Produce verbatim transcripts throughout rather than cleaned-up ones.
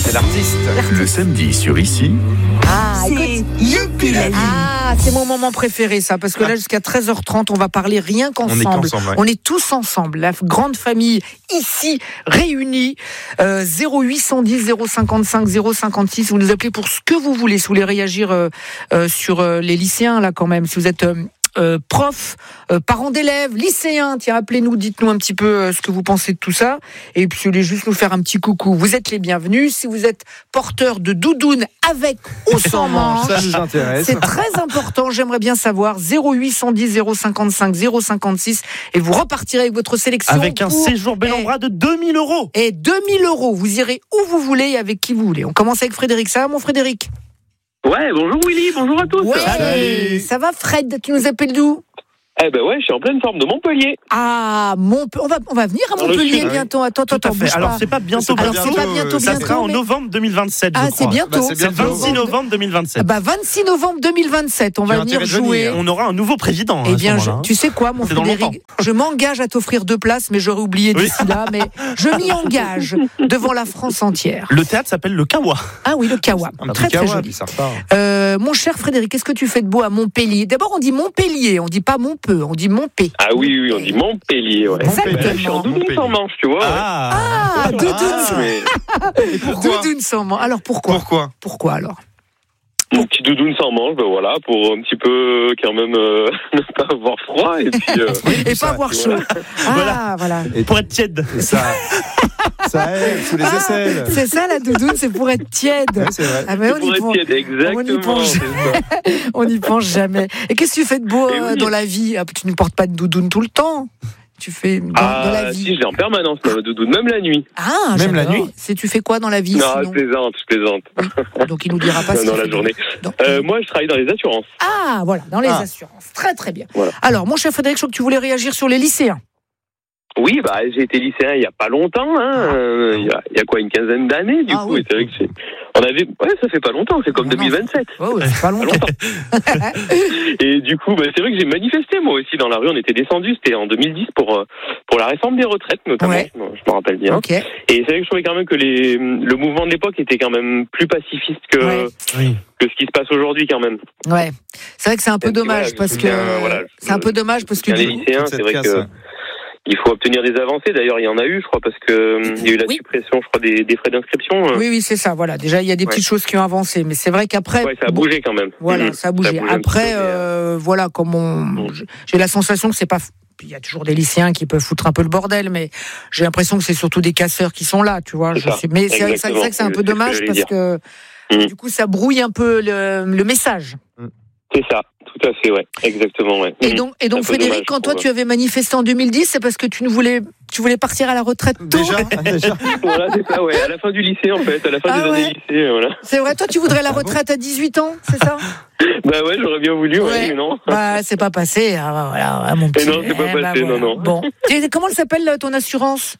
C'est l'artiste. Le samedi sur Ici. Ah, C'est Youpi la vie. Ah, c'est mon moment préféré, ça, parce que là, jusqu'à treize heures trente, on va parler rien qu'ensemble. On est qu'ensemble, ouais. On est tous ensemble, la grande famille ici réunie. Euh, zéro huit cent dix, zéro cinquante-cinq, zéro cinquante-six. Vous nous appelez pour ce que vous voulez. Si vous voulez réagir euh, euh, sur euh, les lycéens, là, quand même. Si vous êtes euh, euh, prof, euh, parents d'élèves, lycéens, tiens, appelez-nous, dites-nous un petit peu euh, ce que vous pensez de tout ça. Et puis, si vous voulez juste nous faire un petit coucou, vous êtes les bienvenus. Si vous êtes porteur de doudoune avec ou sans manche, Ça nous intéresse. c'est très important, j'aimerais bien savoir. Zéro huit cent dix, zéro cinquante-cinq, zéro cinquante-six. Et vous repartirez avec votre sélection. Avec un pour- séjour Bellambra de deux mille euros. Et deux mille euros. Vous irez où vous voulez et avec qui vous voulez. On commence avec Frédéric. Ça va, mon Frédéric? Ouais, bonjour Willy, bonjour à tous. Ouais. Salut. Ça va, Fred? Tu nous appelles d'où? Eh ben ouais, je suis en pleine forme de Montpellier. Ah, Montpe- on va, on va venir à Dans le Montpellier sud, bientôt. Attends, attends, Tout à attends, fait. bouge Alors pas. c'est pas bientôt, Alors, bientôt. c'est pas bientôt, Ça bientôt, sera en mais- novembre deux mille vingt-sept, je Ah, crois. c'est bientôt. Bah, c'est C'est le bientôt. vingt-six novembre deux mille vingt-sept. Bah, vingt-six novembre deux mille vingt-sept, on Tu va as venir intérêt de jouer. venir. On aura un nouveau président. Eh à ce bien, je- moment-là, hein. tu sais quoi, mon C'est dans Frédéric, je m'engage à t'offrir deux places, mais j'aurais oublié Oui. d'ici là, mais je m'y engage devant la France entière. Le théâtre s'appelle le Kawa. Ah oui, le Kawa. Un petit Très, très kawa, joli. puis ça repart. Euh, mon cher Frédéric, qu'est-ce que tu fais de beau à Montpellier? D'abord, on dit Montpellier, on dit pas Montpeux, on dit Montpé. Ah oui, oui, on dit Montpellier, ouais. Exactement. Ben là, je suis en doudoune sans manche, tu vois. ouais. Ah, Ah, doudoune, Ah, mais Et pourquoi doudoune sans manche. Alors pourquoi Pourquoi Pourquoi alors? mon petit doudoune sans manche, ben voilà, pour un petit peu quand même euh, ne pas avoir froid et puis. euh, Et ça, pas avoir chaud. voilà. Ah, voilà. pour être tiède. Et ça, ça aide sous les Ah, aisselles. c'est ça la doudoune, c'est pour être tiède. Ouais, c'est vrai. Ah, mais on pour y, être pense, tiède, exactement. pense. c'est ça. on n'y pense jamais. Et qu'est-ce que tu fais de beau Eh euh, oui. dans la vie? Ah, tu ne portes pas de doudoune tout le temps. Tu fais dans, Ah, dans la si, vie. je l'ai en permanence, ma doudoune, même la nuit. Ah, Même la j'adore. nuit. C'est tu fais quoi dans la vie Non, sinon je plaisante, je plaisante. Donc il nous dira pas Non, ce dans qu'il la fait. journée. Donc, Euh, moi, je travaille dans les assurances. Ah, voilà, dans les Ah. assurances. Très très bien. Voilà. Alors, mon cher Frédéric, je crois que tu voulais réagir sur les lycéens. Oui, bah, j'ai été lycéen il y a pas longtemps, hein. euh, il, y a, il y a quoi, une quinzaine d'années, du Ah coup. oui. Et c'est vrai que c'est. On avait. Ouais, ça fait pas longtemps, c'est comme Non, non. deux mille vingt-sept. Oh, ouais, c'est pas Pas longtemps. longtemps. Et du coup, bah, c'est vrai que j'ai manifesté moi aussi dans la rue. On était descendus, c'était en deux mille dix pour euh, pour la réforme des retraites notamment. Ouais. Je me- je me rappelle bien. Ok. Et c'est vrai que je trouvais quand même que les le mouvement de l'époque était quand même plus pacifiste que Ouais. Oui. que ce qui se passe aujourd'hui quand même. Ouais. C'est vrai que c'est un peu Et puis, dommage voilà, parce je que soutiens, voilà, je- c'est un peu dommage parce que Bien, les du coup- lycéens, toute c'est cette vrai casse. que il faut obtenir des avancées. D'ailleurs, il y en a eu, je crois, parce que euh, il y a eu la Oui. suppression, je crois, des, des frais d'inscription. euh. Oui, oui, c'est ça. Voilà. Déjà, il y a des Ouais. petites choses qui ont avancé, mais c'est vrai qu'après, Ouais, ça a bon, bougé quand même. voilà, Mhm. ça a bougé. Ça a bougé un Après, petit peu, mais, euh, voilà, comme on, Mhm. j'ai la sensation que c'est pas. Il y a toujours des lycéens qui peuvent foutre un peu le bordel, mais j'ai l'impression que c'est surtout des casseurs qui sont là, tu vois. C'est Je ça. sais- Mais c'est vrai que c'est vrai que c'est un peu Exactement. dommage C'est ce que parce que Mhm. du coup, ça brouille un peu le, le message. C'est ça, tout à fait, ouais, exactement, ouais. Et Mhm. donc, et donc, C'est un peu Frédéric, dommage, quand je toi trouve. tu avais manifesté en deux mille dix, c'est parce que tu ne voulais, tu voulais partir à la retraite tôt. Déjà, déjà. Voilà, c'est ça, ouais. À la fin du lycée, en fait, à la fin Ah des ouais. années lycée, voilà. C'est vrai, toi tu voudrais la retraite à dix-huit ans, c'est ça? Bah ouais, j'aurais bien voulu, ouais, Ouais. mais non. Bah, c'est pas passé, ah, voilà, ah, mon petit. non, c'est pas eh, passé, non, non. Bon. Et comment elle s'appelle ton assurance?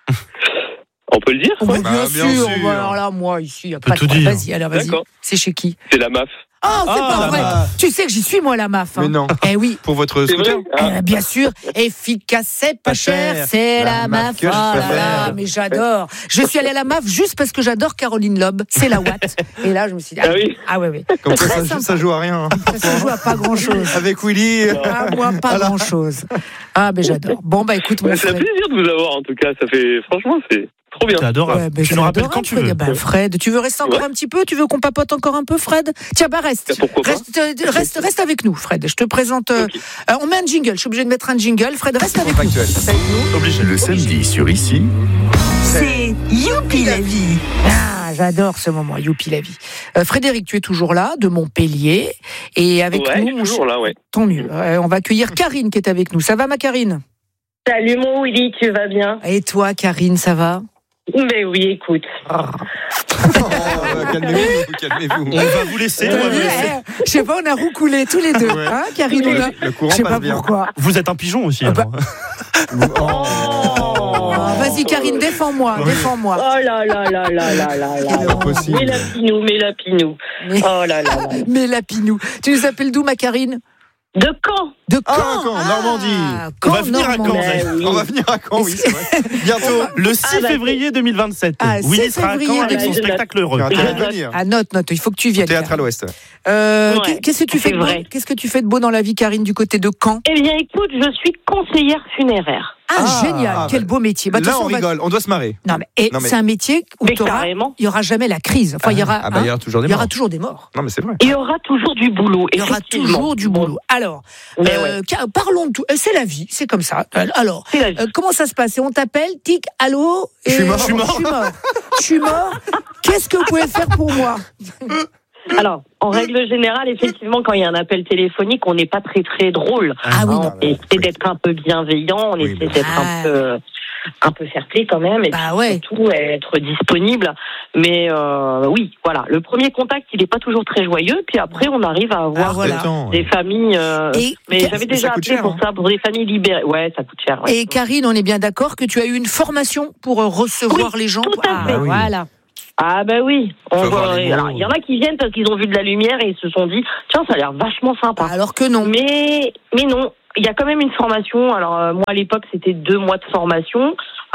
On peut le dire, Oh, ouais. bah, Bah, bien, bien sûr. sûr. Bah, alors là, moi, ici, il n'y a peut pas de tout problème. dire. Vas-y, alors vas-y. D'accord. C'est chez qui? C'est la M A F. Oh, c'est Ah, pas vrai. bah. Tu sais que j'y suis, moi, la M A F. hein. Mais non. Eh oui. Pour votre C'est scooter vrai ah. Eh, bien sûr, efficace, c'est pas, Pas cher, cher. c'est la, La M A F. marque que je Oh là là, préfère. mais j'adore. Je suis allée à la M A F juste parce que j'adore Caroline Loeb, c'est la Watt. Et là, je me suis dit, Ah oui. ah ouais, ouais. Comme quoi, Très ça, sympa. ça joue à rien. hein. Ça se joue à pas grand chose. Avec Willy. Ah, moi, pas Voilà. grand chose. Ah, mais j'adore. Bon, bah écoute, mon Ouais, c'est un frère. plaisir de vous avoir, en tout cas. Ça fait, franchement, c'est trop bien. C'est adorable. Ouais, ben, tu c'est nous rappelles adorable, quand tu Fred. veux. Ben, Fred, tu veux rester encore Ouais. un petit peu? Tu veux qu'on papote encore un peu, Fred? Tiens, bah reste. Ben, pourquoi pas. Reste, euh, reste, reste avec nous, Fred. Je te présente. euh, Ok. euh, on met un jingle. Je suis obligé de mettre un jingle. Fred, reste avec nous. Factuel. Reste avec nous. Obligé. Le samedi sur Ici. C'est Youpi la vie. Ah, j'adore ce moment. Youpi la vie. Euh, Frédéric, tu es toujours là, de Montpellier, et avec Ouais, nous, je suis mon toujours cher- là, ouais. tant mieux. Euh, on va accueillir Karine qui est avec nous. Ça va, ma Karine? Salut mon Willy, tu vas bien? Et toi, Karine, ça va? Mais oui, écoute. Oh, calmez-vous, calmez-vous. On va vous laisser. on va vous Ouais, laisser. je sais pas, on a roucoulé tous les deux, Ouais. hein, Karine, on a. Le courant Je sais passe pas bien. pourquoi. Vous êtes un pigeon aussi. Ah bah, alors. Oh. Ah, vas-y, Karine, défends-moi, Ouais. défends-moi. Oh là là là là là là Quelle là. Impossible. Mais la pinou, mais la pinou. Mais, Oh là là là. mais Lapinou. Tu nous appelles d'où, ma Karine? De Caen. De Caen. Ah, Caen, Normandie. Caen, On va venir à Caen, Normandie. Mais oui. On va venir à Caen, oui, c'est vrai. Bientôt. Le six Ah, bah, février deux mille vingt-sept. Ah, Willy six sera à février, Caen avec bah, son je note. spectacle heureux. Tu as intérêt de Je venir. Ah, note, note, il faut que tu viennes. Théâtre à Karine. l'Ouest. Euh, Ouais, Qu'est-ce que tu fais c'est de beau vrai. Qu'est-ce que tu fais de beau dans la vie, Karine, du côté de Caen? Eh bien, écoute, je suis conseillère funéraire. Ah, Ah, génial, bah, quel beau métier. Bah, de toute Là, on façon, va- rigole, on doit se marrer. Non, mais, et Non, mais- c'est un métier où Mais t'auras- carrément. il n'y aura jamais la crise. Enfin, il y aura, Ah, bah, il y hein, aura toujours des il y aura morts. toujours des morts. Non, mais c'est vrai. Il y aura toujours du boulot. Il y aura effectivement. toujours du Bon, boulot. Alors, Mais euh, ouais, car- parlons de tout. Euh, C'est la vie, c'est comme ça. Euh, Alors, c'est la vie. euh, comment ça se passe? Et on t'appelle, tic, allô et- Je suis mort. Je suis mort. Je suis mort. Je suis mort. Qu'est-ce que vous pouvez faire pour moi? Alors, en règle générale, effectivement, quand il y a un appel téléphonique, on n'est pas très très drôle. Ah oui, Hein, non. on essaie d'être un peu bienveillant, on Oui, essaie bah. d'être Ah. un peu un peu fair-play quand même, et Bah puis ouais. surtout être disponible. Mais euh, oui, voilà, le premier contact, il n'est pas toujours très joyeux, puis après, on arrive à avoir Ah, voilà. Attends, des familles. euh, Et, mais Ca- j'avais ça déjà coûte appelé cher, pour hein. ça, pour des familles libérées. Ouais, ça coûte cher. ouais. et Karine, on est bien d'accord que tu as eu une formation pour euh, recevoir les gens. tout à Ah, fait. Bah oui. Voilà. Ah bah oui, on Faut voit- avoir les mots. alors, il y en a qui viennent parce qu'ils ont vu de la lumière et ils se sont dit tiens, ça a l'air vachement sympa. Alors que non. Mais mais non, il y a quand même une formation. Alors euh, moi à l'époque c'était deux mois de formation,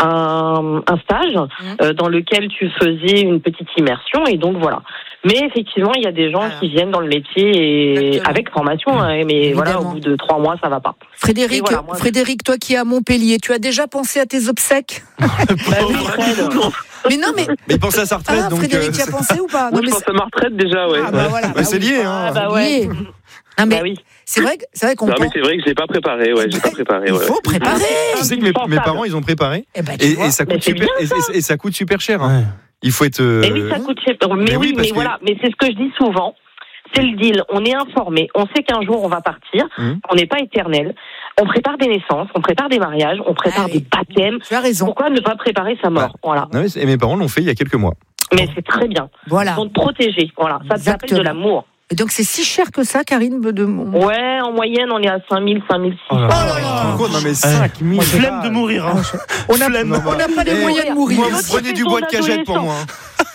un, un stage euh, dans lequel tu faisais une petite immersion et donc voilà. Mais effectivement il y a des gens Voilà. qui viennent dans le métier et Exactement. avec formation, hein, mais voilà, au Évidemment. bout de trois mois ça va pas. Frédéric, Et voilà, moi, Frédéric, toi qui es à Montpellier, tu as déjà pensé à tes obsèques? Bah oui, Fred. Mais non, mais Mais il pensait à sa retraite, ah, donc. Frédéric, euh, tu as pensé ou pas? Moi, Non, je mais pense à ma retraite déjà, ouais. Ah, bah voilà. bah, bah c'est oui. lié, Ah hein. bah ouais. Lié. Non mais Bah oui. c'est vrai, que- c'est vrai qu'on Non, mais pense. c'est vrai que je l'ai pas préparé, ouais, j'ai pas préparé. Il Ouais. faut préparer. Tu sais que mes, mes parents, ils ont préparé. Eh ben, tu Et, vois. et ça Mais coûte c'est super, bien, et, et- et ça coûte super cher. hein. Ouais. Il faut être. euh, Mais oui, ça coûte cher. Mais, mais oui, oui, parce mais que- voilà. Mais c'est ce que je dis souvent. C'est le deal. On est informé. On sait qu'un jour on va partir. Mhm. On n'est pas éternel. On prépare des naissances. On prépare des mariages. On prépare Ah oui. des baptêmes. Tu as raison. Pourquoi ne pas préparer sa mort? Voilà. Non, mais c'est- et mes parents l'ont fait il y a quelques mois. Mais c'est très bien. Voilà. Ils sont protégés. Voilà. Ça s'appelle Exactement. de l'amour. Et donc c'est si cher que ça, Karine de mon. Ouais, en moyenne, on est à cinq mille, cinq mille six cents. Oh là là là. Tu te rends compte Non, mais Ouais. cinq mille. Flemme de mourir. Hein. On n'a Flemme. Non, on n'a pas les Eh, moyens de mourir. Moi, vous prenez du bois de cagette pour moi. hein.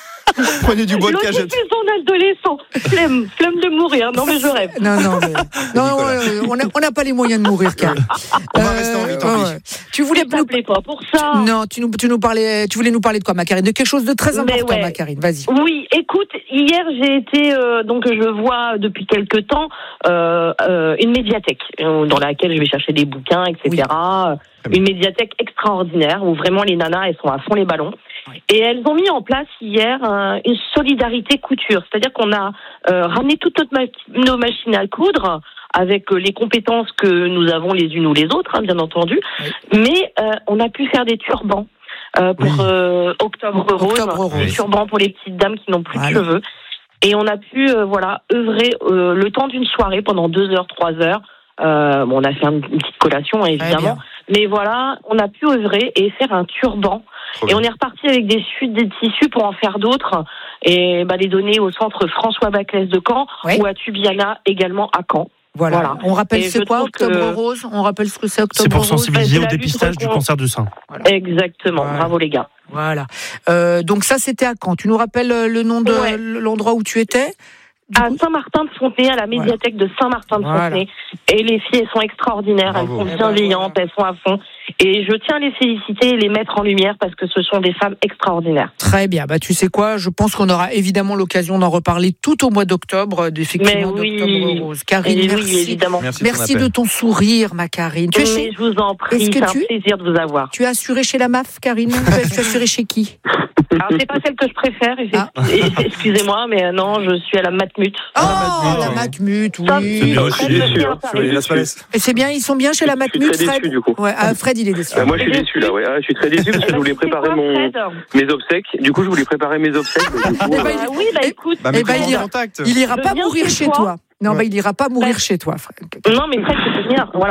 Prenez du bois de L'autre, cagette. c'est son adolescent. Flemme, flemme de mourir. Non, mais je rêve. Non, non, mais- non, Nicolas. euh, on n'a on n'a pas les moyens de mourir, Karine. On va rester en vie, tant pis. Tu voulais Ne t'appelez pas pour ça. non, tu nous, tu nous parlais, tu voulais nous parler de quoi, ma Karine? De quelque chose de très Mais important, ouais. ma Karine. Vas-y. Oui, écoute, hier j'ai été, euh, donc je vois depuis quelque temps euh, euh, une médiathèque euh, dans laquelle je vais chercher des bouquins, et cetera. Très bien. Une médiathèque extraordinaire où vraiment les nanas, elles sont à fond les ballons. Oui. Et elles ont mis en place hier euh, une solidarité couture, c'est-à-dire qu'on a euh, ramené toutes notre ma- nos machines à coudre avec euh, les compétences que nous avons les unes ou les autres, hein, bien entendu, mais euh, on a pu faire des turbans. Euh, pour Oui. euh, Octobre Rose, Octobre Rose. des turbans pour les petites dames qui n'ont plus Voilà. de cheveux. Et on a pu euh, voilà œuvrer euh, le temps d'une soirée pendant deux heures, trois heures. Euh, bon, on a fait une petite collation Très évidemment, bien. mais voilà, on a pu œuvrer et faire un turban. Trop Et bien. on est reparti avec des suites de tissus pour en faire d'autres et bah, les donner au centre François Baclès de Caen Oui. ou à Tubiana également à Caen. Voilà. Voilà. On rappelle Et c'est je quoi trouve que- Octobre Rose? On rappelle ce que c'est Octobre C'est pour Rose. sensibiliser c'est au la lutte dépistage du contre- cancer du sein. Exactement, Voilà. bravo les gars. Voilà. Euh, donc ça, c'était à Caen. Tu nous rappelles euh, le nom de Ouais. l'endroit où tu étais? Du À coup- Saint-Martin-de-Fontenay, à la médiathèque de Saint-Martin-de-Fontenay. Et les filles, elles sont extraordinaires, Bravo. elles sont Eh ben, bienveillantes, elles sont à fond. Et je tiens à les féliciter et les mettre en lumière parce que ce sont des femmes extraordinaires. Très bien. Bah, tu sais quoi? Je pense qu'on aura évidemment l'occasion d'en reparler tout au mois d'octobre, effectivement, Mais oui. d'Octobre Rose. Karine, Et merci. oui, évidemment. Merci, de ton Merci appel. de ton sourire, ma Karine. Tu, es Mais chez- je vous en Est-ce prie, que c'est un tu- plaisir de vous avoir. tu es assurée chez la M A F, Karine? Tu es tu es assurée chez qui? Alors, c'est pas celle que je préfère, et Ah. et- et- excusez-moi, mais euh, non, je suis à la Matmut. Oh, Matmut, la oui. Matmut, Ça, oui. C'est bien très aussi, bien déçu, hein. Paris. Je suis Las Palais. Et c'est bien, ils sont bien chez la Je suis Matmut, très Fred? déçu, du coup. Ouais, ah, Fred, il est déçu. Bah, moi, je suis Et déçu là, ouais. Ah, je suis très déçu parce que je voulais C'est préparer quoi, mon, Fred mes obsèques. Du coup, je voulais préparer mes obsèques. mais du coup, Eh ben, euh, il- Ah oui, bah Eh- écoute. Bah, mais Eh ben, comment il ira- on contacte Il ira Je pas viens mourir chez chez toi. toi. Non, Ouais. bah, il ira pas mourir Ouais. chez toi, Fred. Non, mais Fred, je peux te dire, voilà,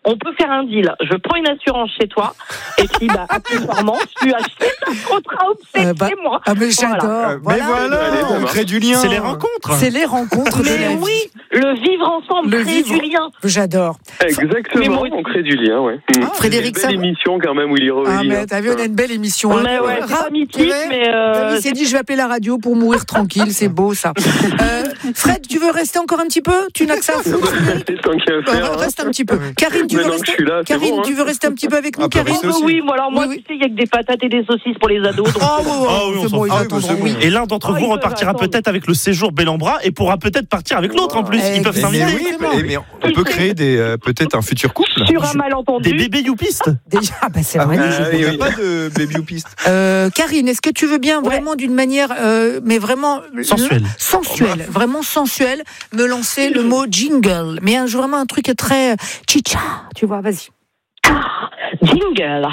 on peut faire un deal. Je prends une assurance chez toi, et puis, bah, accessoirement, tu achètes un contrat obsèque Euh, bah, chez moi. Ah, mais j'adore. Voilà. Euh, Mais voilà, Allez, ça on marche. crée du lien. C'est les rencontres. C'est les rencontres de la Mais vie. oui, le vivre ensemble, Le créer vivre. du lien. J'adore. Mais Exactement, moi aussi. on crée du lien, ouais. Mm. Ah, Frédéric, Une ça belle va émission quand même où il est Ah, revenu. mais t'as vu, on a une belle émission. hein. Mais ouais, c'est Ra- pas mythique, ouais. mais euh, Il s'est dit, je vais appeler la radio pour mourir tranquille, c'est beau ça. Euh, Fred, tu veux rester encore un petit peu? Tu n'as que ça à foutre, Frédéric? Tant qu'il y a à Euh, faire, hein. Reste un petit peu. Karine, tu veux Maintenant que rester? je suis là, c'est Karine, bon, hein. tu veux rester un petit peu avec nous, Ah, Paris, Karine? c'est aussi. oui, moi alors moi, Oui, oui. tu sais, il y a que des patates et des saucisses pour les ados. Donc, Oh, c'est bon. oh, Ah oui, on c'est s'en bon, ils fout. attendront, Ah oui, oui. bah, Et l'un d'entre Oh, vous ils peuvent repartira attendre. peut-être avec le séjour Bellambra et pourra peut-être partir avec l'autre en plus. Ils peuvent Eh, Mais, mais s'inviter. oui, Exactement. mais- mais on peut créer des euh, peut-être un futur couple. Sur un malentendu. Des bébés youpistes. Déjà, ah bah c'est Ah vrai. oui, Ah, il n'y a oui. pas de baby ou piste. Euh, Karine, est-ce que tu veux bien vraiment d'une manière, euh, mais vraiment Sensuelle. le- sensuelle, vraiment sensuelle, me lancer le mot jingle, mais un, vraiment un truc très chicha, tu vois, vas-y. Jingle.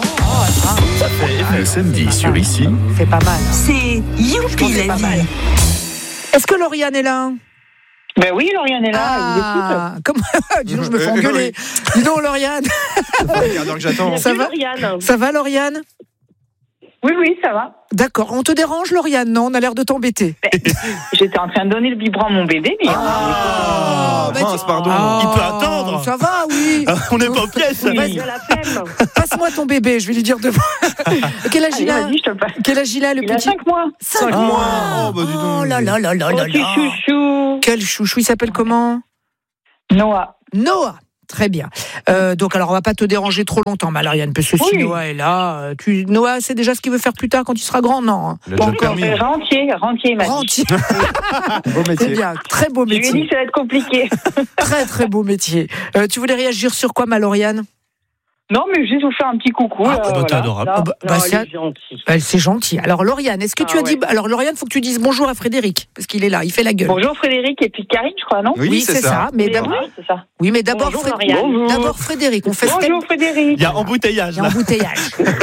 Le samedi sur Ici, C'est pas mal. hein. C'est Youpi C'est la pas mal. vie. Est-ce que Lauriane est là? Ben oui, Lauriane est là. Ah, comment dis donc, je me fais Euh, engueuler. Dis donc, Lauriane. Regarde que j'attends. Ça va Lauriane. Ça va, Lauriane? Oui, oui, ça va. D'accord. On te dérange, Lauriane? Non, on a l'air de t'embêter. J'étais en train de donner le biberon à mon bébé, mais. Ah, bah, mince, tu- pardon. Ah, Il peut attendre. Ça va, oui. On n'est pas aux pièces. Vas-y. de la flemme. Passe-moi ton bébé, je vais lui dire devant. Quel âge il Allez, a? vas-y, je te le passe. Quel âge il a, le Il a petit? cinq mois. Cinq Ah. mois. Oh, bah, dis donc. Oh là là là là Oh, là tu là. chouchou. Quel chouchou, il s'appelle comment? Noah. Noah. Très bien. Euh, donc alors on va pas te déranger trop longtemps, Marianne, parce que si Oui. Noah est là, euh, tu Noah, c'est déjà ce qu'il veut faire plus tard quand il sera grand, non? hein. Il a déjà le permis. Rentier, rentier, il m'a dit. Rentier. Beau C'est métier. bien, très beau Je lui ai dit métier, que ça va être compliqué. très très beau métier. Euh, tu voulais réagir sur quoi, ma Lauriane? Non, mais juste vous faire un petit coucou. Ah, là, bah, t'es voilà. adorable. Non, Ah, bah, non, bah, il c'est- est gentil. Euh, C'est gentil. Alors Lauriane, est-ce que tu Ah as dit ouais. alors Lauriane, faut que tu dises bonjour à Frédéric parce qu'il est là, il fait la gueule. Bonjour Frédéric et puis Karine, je crois, non? Oui, c'est ça. Mais C'est d'abord, vrai, c'est ça. oui, mais d'abord, Bonjour, Fréd- Lauriane. Bonjour. d'abord Frédéric. On fait step. Bonjour Frédéric. Il y a embouteillage Il y a là. embouteillage.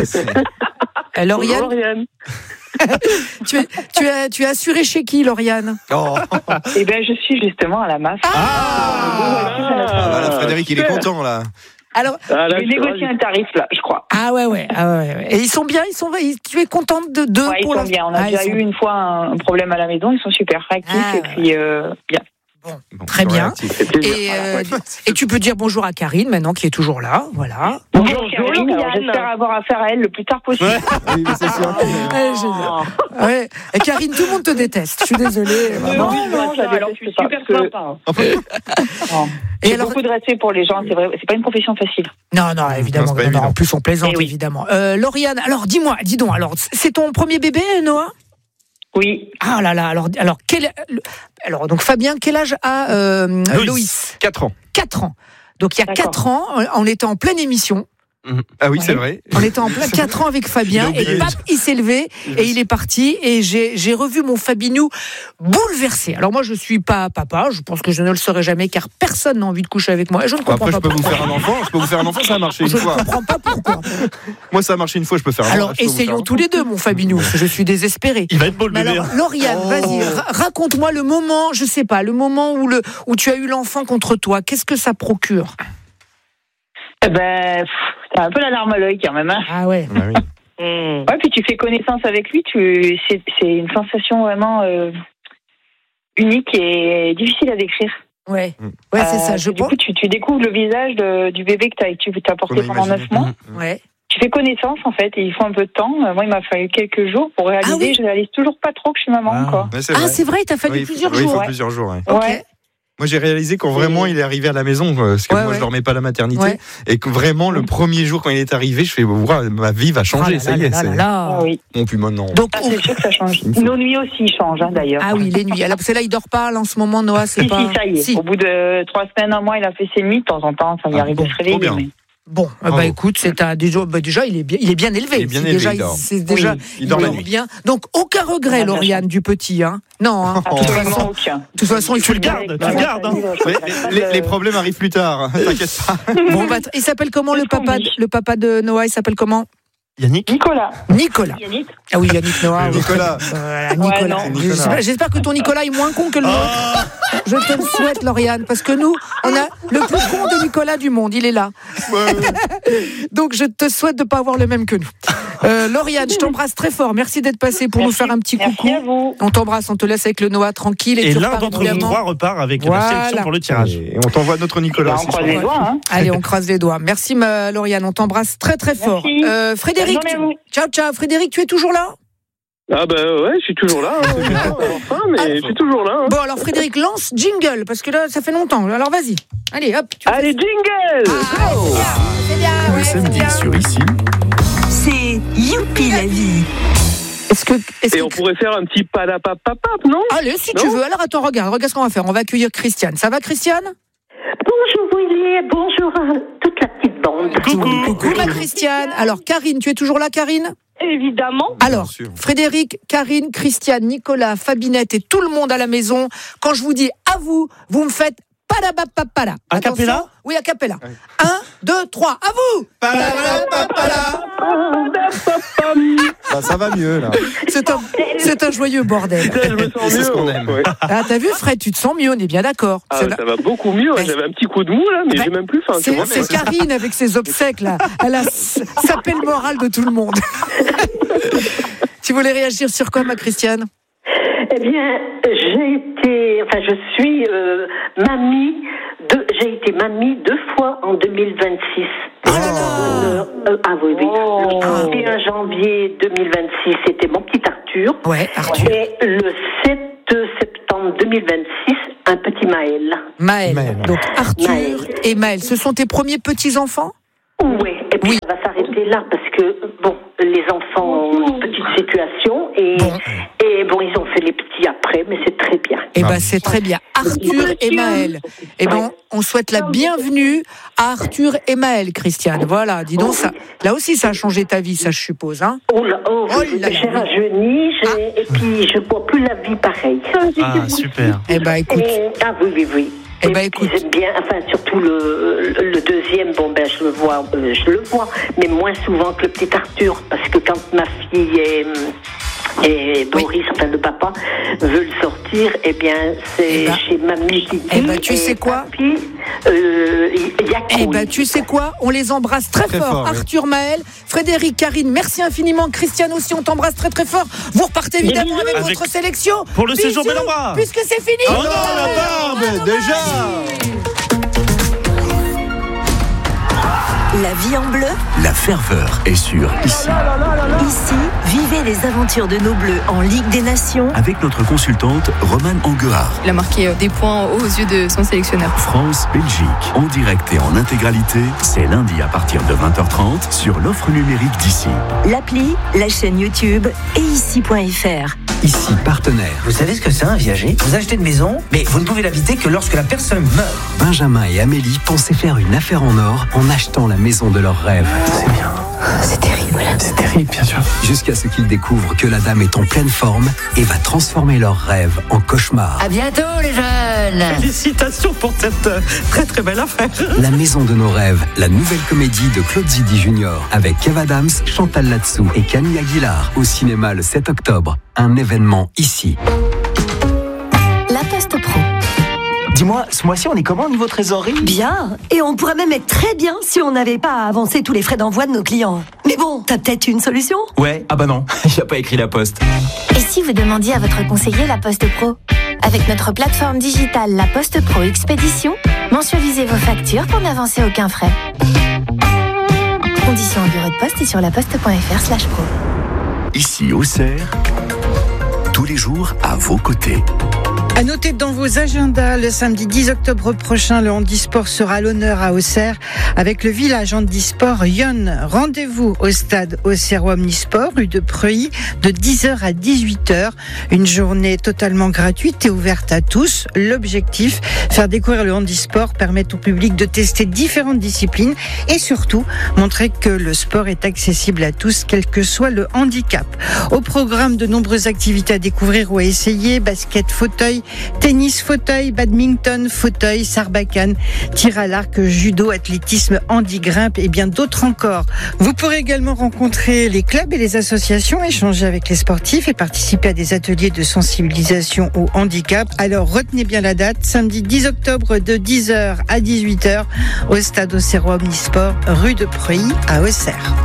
Euh, Lauriane, Bonjour, Lauriane. tu, es, tu, as, tu as assuré chez qui, Lauriane? Oh. Eh bien, je suis justement à la M A F. Ah, voilà, Frédéric, il est content là. Alors, Ah, là, J'ai je suis négocié ravi. un tarif, là, je crois. ah ouais, ouais, ah ouais, ouais. Et ils sont bien, ils sont, ils- tu es contente de deux Ouais, ils pour sont la- bien. On a Ah, déjà ils sont- eu une fois un, un problème à la maison. Ils sont super réactifs Ah, et puis euh, bien. Bon, Très bien. réactif. C'est plaisir. Et, euh, et tu peux dire bonjour à Karine maintenant qui est toujours là, voilà. Bonjour, Bonjour, Karine. Alors, Lauriane. j'espère avoir affaire à elle le plus tard possible. Ouais. Oui, mais c'est sûr. Ouais, génial. Ouais. Et Karine, tout le monde te déteste. Je suis désolée. vraiment. Non, non, j'avais l'air suis super super sympa. sympa. Et J'ai alors, beaucoup de respect pour les gens. C'est vrai, c'est pas une profession facile. non, non, évidemment. Non, c'est pas non, non, évident. en plus, on plaisante, Eh oui. évidemment. Euh, Lauriane, alors dis-moi, dis donc, alors c'est ton premier bébé, Noah? Oui. Ah là là, alors, alors, quel, alors donc Fabien, quel âge a euh, Loïs. Loïs? quatre ans. quatre ans. Donc il y a D'accord. quatre ans, on était en pleine émission. Ah oui, c'est Ouais. vrai. On était en plein quatre ans avec Fabien Il a et oublié. pap, il s'est levé et il est parti et j'ai j'ai revu mon Fabinou bouleversé. Alors moi je suis pas papa, je pense que je ne le serai jamais car personne n'a envie de coucher avec moi et je ne Bon, comprends après, je pas peux vous pourquoi. faire un enfant. Je peux vous faire un enfant, ça a marché une Je ne fois. comprends pas pourquoi. Moi, ça a marché une fois, je peux faire un Alors enfant. je peux vous faire essayons un tous les deux mon Fabinou, parce que je suis désespérée. Il va être beau le Mais bébé. alors, hein. Lauriane, Oh. vas-y, ra- raconte-moi le moment, je sais pas, le moment où le où tu as eu l'enfant contre toi. Qu'est-ce que ça procure? Eh ben, pff, t'as un peu la larme à l'œil quand même. Hein. Ah ouais. Ah oui. Ouais, puis tu fais connaissance avec lui. Tu, c'est, c'est une sensation vraiment euh, unique et difficile à décrire. Ouais. Ouais, c'est Euh, ça, je du pense. coup, tu, tu découvres le visage de- du bébé que t'as, tu t'as porté Qu'on a pendant imaginé. neuf mois. Mhm. Ouais. Tu fais connaissance en fait, et il faut un peu de temps. Euh, Moi, il m'a fallu quelques jours pour réaliser. Ah oui. Je réalise toujours pas trop que je suis maman Ah. encore. Ouais, c'est Ah, vrai. c'est vrai, il t'a fallu Oui, il faut- plusieurs oui, il jours. faut ouais. plusieurs jours. ouais. Ok. Ouais. Moi, j'ai réalisé quand vraiment il est arrivé à la maison, euh, parce que Ouais, moi, ouais. je dormais pas à la maternité, Ouais. et que vraiment, le premier jour quand il est arrivé, je fais, ouah, ma vie va Ah changer, là ça là y est. là c'est- là là. Ah oui. Bon, puis maintenant. Donc, Ah, on- c'est sûr que ça change. Il faut. Nos nuits aussi changent hein, d'ailleurs. ah oui, les nuits. Alors, parce que là, il dort pas, là, en ce moment, Noah, c'est Si, pas. si, ça y est. Si. Au bout de trois semaines, un mois, il a fait ses nuits. De temps en temps, ça lui Ah, arrive bon, de se réveiller. trop bien. mais- Bon, euh, Bravo. bah écoute, c'est un déjà, bah, déjà il est bien, il est bien élevé. Il est bien C'est élevé, déjà, il dort. c'est déjà, Oui, il dort la nuit. bien. Donc aucun regret, Ah, bien Lauriane, du petit, hein. Non, hein. De toute façon, Absolument aucun. de toute façon, il Tu faut le gardes, tu Bah, le gardes. hein. Mais les, les problèmes arrivent plus tard, t'inquiète pas. Bon, bah, il s'appelle comment le C'est papa, promis. le papa de Noah, il s'appelle comment? Yannick Nicolas. Nicolas. Yannick. Ah oui, Yannick Noah. oui. Nicolas. Voilà, Ouais, Nicolas. non. Nicolas. J'espère, j'espère que ton Nicolas est moins con que le nôtre. Je te le souhaite, Lauriane, parce que nous, on a le plus con de Nicolas du monde. Il est là. Donc, je te souhaite de ne pas avoir le même que nous. Euh, Lauriane, je t'embrasse très fort. Merci d'être passée pour Merci. nous faire un petit Merci coucou. à vous. On t'embrasse, on te laisse avec le Noah tranquille. Et, Et tu l'un repars d'entre nous évidemment. trois repart avec Voilà. la sélection pour le tirage. Et on t'envoie notre Nicolas Bah, aussi. on croise les doigts. Hein. Allez, on croise les doigts. Merci, ma Lauriane. On t'embrasse très, très fort. Merci. Euh, Frédéric, Bonne journée à vous. tu... ciao, ciao. Frédéric, tu es toujours là? Ah bah ouais, je suis toujours là. Hein, c'est bien, enfin, mais je suis toujours là. Hein. Bon, alors Frédéric, lance jingle, parce que là, ça fait longtemps. Alors, vas-y. Allez, hop. Tu... Allez, jingle. Ah, Go. c'est bien, Le ouais, c'est samedi bien. sur Ici, C'est Youpi la vie. Est-ce que... Est-ce Et que... on pourrait faire un petit padapapapap, non? Allez, si Non tu veux. Alors, attends, regarde, regarde ce qu'on va faire. On va accueillir Christiane. Ça va, Christiane? Bonjour Willy, bonjour à toute la petite bande. Coucou. Coucou, ma Christiane. Alors, Karine, tu es toujours là, Karine? Évidemment. Alors, sûr. Frédéric, Karine, Christiane, Nicolas, Fabinette et tout le monde à la maison, quand je vous dis à vous, vous me faites padabapapala. A cappella? Attention. Oui, a cappella. Un, deux, trois, à vous. Bah, ça va mieux, là. C'est un, c'est un joyeux bordel. Putain, je me sens C'est mieux. ce qu'on ouais. aime. Ouais. Ah, t'as vu, Fred, tu te sens mieux, on est bien d'accord. Ah, C'est la- ça va beaucoup mieux. Mais- J'avais un petit coup de mou là, mais Mais- j'ai même plus faim. Tu C'est, vois, c'est Karine avec ses obsèques, là. Elle a s- sapé le moral de tout le monde. Tu voulais réagir sur quoi, ma Christiane? Eh bien, j'ai été, enfin, je suis euh, mamie. De, j'ai été mamie deux fois en deux mille vingt-six. Oh là là. Euh, euh, ah oui, oui. Oh. Le trente et un janvier deux mille vingt-six, c'était mon petit Arthur. Ouais, Arthur. Et le sept septembre deux mille vingt-six, un petit Maël. Maël. Maël. Donc, Arthur Maël. et Maël, ce sont tes premiers petits-enfants? Oui, et puis Oui. ça va s'arrêter là parce que, bon, les enfants ont une petite situation et, Bon. et bon, ils ont fait les petits après, mais c'est très bien. Eh Ah. ben, c'est très bien. Arthur et Maël. Eh ben, on souhaite la bienvenue à Arthur et Maël, Christiane. Voilà, dis donc, ça, là aussi, ça a changé ta vie, ça, je suppose, hein? Oh là, oh, Oh oui, là là. j'ai rajeuni, j'ai- et puis je vois plus la vie pareille. Ah, super. Eh ben, écoute. Et- ah oui, oui, oui. Eh Et ben, puis, écoute. j'aime bien, enfin surtout le, le deuxième, bon ben je le vois, euh, je le vois, mais moins souvent que le petit Arthur, parce que quand ma fille est, et Boris, enfin le papa, veut le sortir, eh bien c'est Eh ben. chez mamie qui dit. Eh ben, tu et sais quoi Papi, euh, il y a Eh couille. ben, tu sais quoi? On les embrasse très, Très fort. fort, oui. Arthur, Maël, Frédéric, Karine, merci infiniment. Christiane aussi, on t'embrasse très très fort. Vous repartez évidemment avec, Avec- votre sélection. Pour le Bisous, séjour Bel-en-Bras. puisque c'est fini. Oh non, la barbe, déjà. La vie en bleu. la ferveur est sur Ici, Ici, vivez les aventures de nos bleus en Ligue des Nations. avec notre consultante Romane Anguard. Il a marqué euh, des points aux yeux de son sélectionneur. France-Belgique, en direct et en intégralité, c'est lundi à partir de vingt heures trente sur l'offre numérique d'Ici. L'appli, la chaîne YouTube et ici point f r. Ici, partenaire. Vous savez ce que c'est un viager? Vous achetez une maison, mais vous ne pouvez l'habiter que lorsque la personne meurt. Benjamin et Amélie pensaient faire une affaire en or en achetant la maison de leurs rêves. C'est bien. C'est terrible. C'est terrible, bien sûr. Jusqu'à ce qu'ils découvrent que la dame est en pleine forme et va transformer leurs rêves en cauchemar. À bientôt les jeunes. Félicitations pour cette euh, très très belle affaire. La maison de nos rêves, la nouvelle comédie de Claude Zidi Junior avec Kev Adams, Chantal Latsou et Camille Aguilar au cinéma le sept octobre. Un événement ici. La Poste Pro. Dis-moi, ce mois-ci, on est comment au niveau trésorerie? Bien. Et on pourrait même être très bien si on n'avait pas à avancer tous les frais d'envoi de nos clients. Mais bon, t'as peut-être une solution? Ouais, ah bah non, il a pas écrit la poste. Et si vous demandiez à votre conseiller La Poste Pro? Avec notre plateforme digitale La Poste Pro Expédition, mensualisez vos factures pour n'avancer aucun frais. Conditions en bureau de poste et sur laposte point f r slash pro. Ici, Auxerre, tous les jours à vos côtés. À noter dans vos agendas, le samedi dix octobre prochain, le handisport sera à l'honneur à Auxerre avec le village handisport Yonne. Rendez-vous au stade Auxerrois Omnisport, rue de Preuilly, de dix heures à dix-huit heures. Une journée totalement gratuite et ouverte à tous. L'objectif, faire découvrir le handisport, permettre au public de tester différentes disciplines et surtout montrer que le sport est accessible à tous, quel que soit le handicap. Au programme, de nombreuses activités à découvrir ou à essayer, basket, fauteuil, fauteuil, tennis fauteuil, badminton fauteuil, sarbacane, tir à l'arc, judo, athlétisme, handi-grimpe et bien d'autres encore. Vous pourrez également rencontrer les clubs et les associations, échanger avec les sportifs et participer à des ateliers de sensibilisation au handicap. Alors retenez bien la date, samedi dix octobre de dix heures à dix-huit heures au stade Auxerrois Omnisport, rue de Preuilly à Auxerre.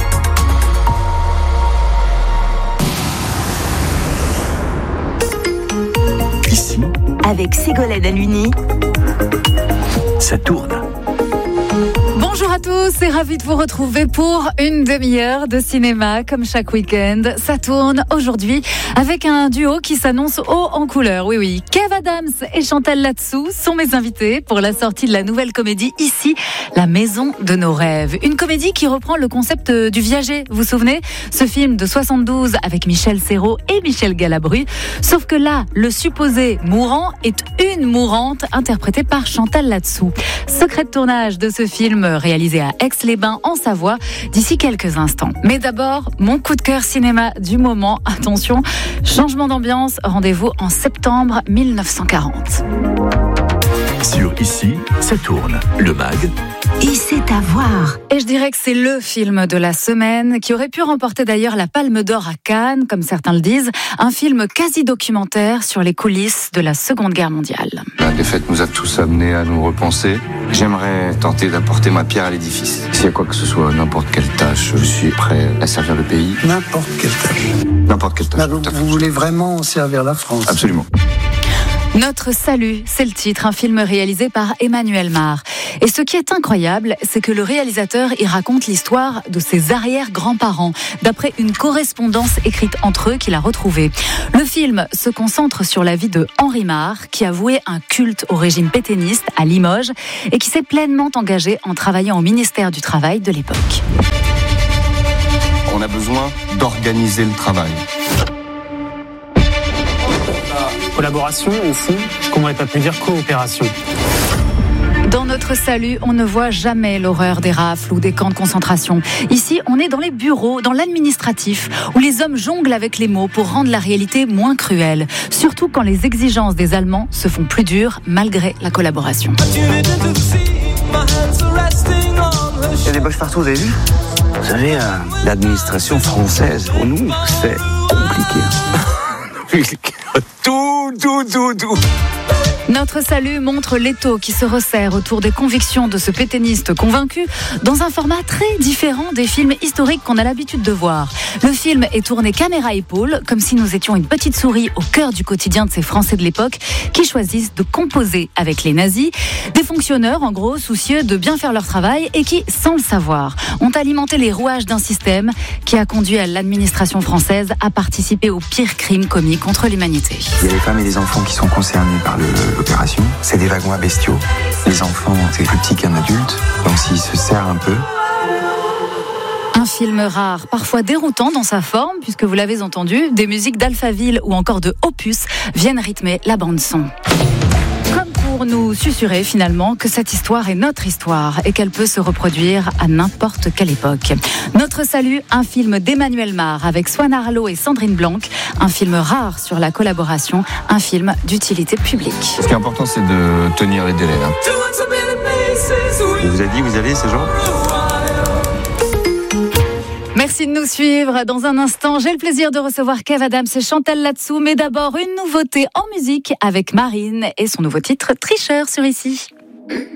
Ici, avec Ségolène Aluni, ça tourne. Bonjour à tous et ravi de vous retrouver pour une demi-heure de cinéma comme chaque week-end. Ça tourne aujourd'hui avec un duo qui s'annonce haut en couleur. Oui, oui, Kev Adams et Chantal Latsou sont mes invités pour la sortie de la nouvelle comédie Ici, la maison de nos rêves. Une comédie qui reprend le concept du viager, vous vous souvenez ? Ce film de soixante-douze avec Michel Serrault et Michel Galabru. Sauf que là, le supposé mourant est une mourante interprétée par Chantal Latsou. Secret de tournage de ce film réalisé à Aix-les-Bains en Savoie d'ici quelques instants. Mais d'abord, mon coup de cœur cinéma du moment. Attention, changement d'ambiance, rendez-vous en septembre mille neuf cent quarante. Sur Ici, ça tourne. Le mag. et c'est à voir. Et je dirais que c'est le film de la semaine qui aurait pu remporter d'ailleurs la Palme d'Or à Cannes, comme certains le disent. Un film quasi documentaire sur les coulisses de la Seconde Guerre mondiale. La défaite nous a tous amenés à nous repenser. J'aimerais tenter d'apporter ma pierre à l'édifice. S'il y a quoi que ce soit, n'importe quelle tâche, je suis prêt à servir le pays. N'importe quelle tâche. N'importe quelle tâche. Vous, vous voulez vraiment servir la France? Absolument. Notre salut, c'est le titre, un film réalisé par Emmanuel Mar. Et ce qui est incroyable, c'est que le réalisateur y raconte l'histoire de ses arrière-grands-parents, d'après une correspondance écrite entre eux qu'il a retrouvée. Le film se concentre sur la vie de Henri Mar, qui a voué un culte au régime pétainiste à Limoges et qui s'est pleinement engagé en travaillant au ministère du Travail de l'époque. On a besoin d'organiser le travail. Collaboration, au fond, qu'on n'aurait pas pu dire coopération. Dans Notre salut, on ne voit jamais l'horreur des rafles ou des camps de concentration. Ici, on est dans les bureaux, dans l'administratif, où les hommes jonglent avec les mots pour rendre la réalité moins cruelle. Surtout quand les exigences des Allemands se font plus dures malgré la collaboration. Il y a des boches partout, vous avez vu? Vous savez, euh, l'administration française, pour nous, c'est compliqué. Tout, tout, tout, tout. Notre salut montre l'étau qui se resserre autour des convictions de ce pétainiste convaincu dans un format très différent des films historiques qu'on a l'habitude de voir. Le film est tourné caméra épaule, comme si nous étions une petite souris au cœur du quotidien de ces Français de l'époque qui choisissent de composer avec les nazis. Des fonctionnaires, en gros, soucieux de bien faire leur travail et qui, sans le savoir, ont alimenté les rouages d'un système qui a conduit à l'administration française à participer aux pires crimes commis contre l'humanité. Il y a les femmes et les enfants qui sont concernés par le l'opération, c'est des wagons à bestiaux. Les enfants, c'est plus petit qu'un adulte, donc s'ils se serrent un peu. Un film rare, parfois déroutant dans sa forme, puisque vous l'avez entendu, des musiques d'Alphaville ou encore de Opus viennent rythmer la bande-son. Comme pour nous susurrer finalement que cette histoire est notre histoire et qu'elle peut se reproduire à n'importe quelle époque. Notre salut, un film d'Emmanuel Mar avec Swan Arlo et Sandrine Blanc, un film rare sur la collaboration, un film d'utilité publique. Ce qui est important, c'est de tenir les délais. Hein. Il vous a dit, vous allez, ces gens ? Merci de nous suivre. Dans un instant, j'ai le plaisir de recevoir Kev Adams et Chantal Latsou. Mais d'abord, une nouveauté en musique avec Marine et son nouveau titre Tricheur sur Ici.